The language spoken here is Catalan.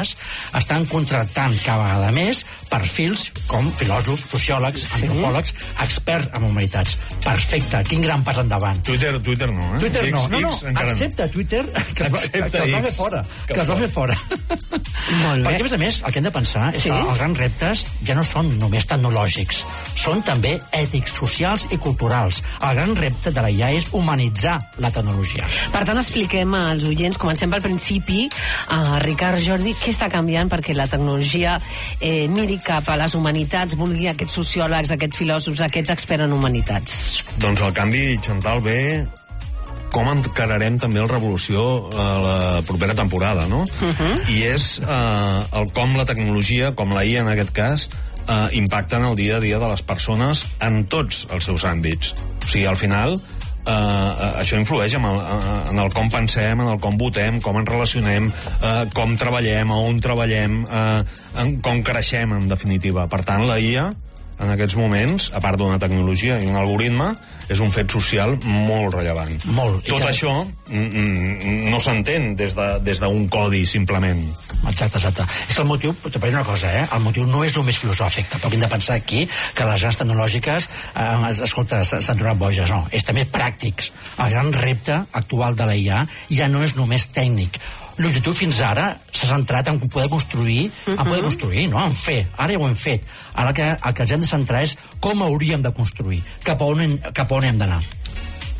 joves estan contractant cada vegada més perfils com filòsofs, sociòlegs, antropòlegs, experts en humanitats. Perfecte, quin gran pas endavant. Twitter no, eh? Twitter no, accepta Twitter, que es va fer fora. Que es va fer fora. Perquè, a més, el que hem de pensar és que els grans reptes ja no són només tecnològics, són també ètics, socials i culturals. El gran repte de la IA és humanitzar la tecnologia. Per tant, expliquem als oients, comencem pel principi, Ricard, Jordi, què està canviant perquè la tecnologia miri cap a les humanitats, vulgui aquests sociòlegs, aquests filòsofs, aquests experts en humanitats? Doncs el canvi, Chantal, ve com encararem també la revolució a la propera temporada, no? I és com la tecnologia, com la IA en aquest cas, impacten el dia a dia de les persones en tots els seus àmbits. O sigui, al final, això influeix en el com pensem, en el com votem, com ens relacionem, com treballem, on treballem, en com creixem, en definitiva. Per tant, la IA, en aquests moments, a part d'una tecnologia i un algoritme, és un fet social molt rellevant. Tot això no s'entén des d'un codi, simplement. Exacte. És el motiu, t'ho diré una cosa, el motiu no és només filosòfic, tampoc hem de pensar aquí que les grans tecnològiques, escolta, s'han tornat boges, no, és també pràctics. El gran repte actual de la IA ja no és només tècnic. L'objectiu fins ara s'ha centrat en poder construir, no? En fer. Ara ja ho hem fet. Ara el que ens hem de centrar és com hauríem de construir, cap a on hem d'anar.